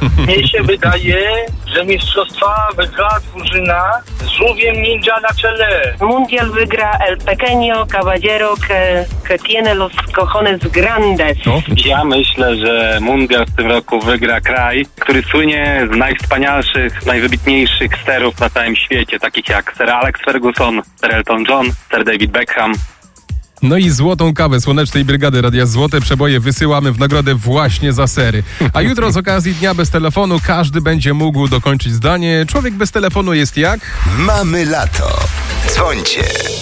Mnie się wydaje, że mistrzostwa wygra drużyna z żółwiem ninja na czele. Mundial wygra el pequeño caballero que tiene los cojones grandes. Ja myślę, że mundial w tym roku wygra kraj, który słynie z najwspanialszych, najwybitniejszych sterów na całym świecie, takich jak Sir Alex Ferguson, Sir Elton John, Sir David Beckham. No i złotą kawę Słonecznej Brygady Radia Złote Przeboje wysyłamy w nagrodę właśnie za sery. A jutro z okazji Dnia Bez Telefonu każdy będzie mógł dokończyć zdanie. Człowiek bez telefonu jest jak? Mamy lato. Dzwońcie.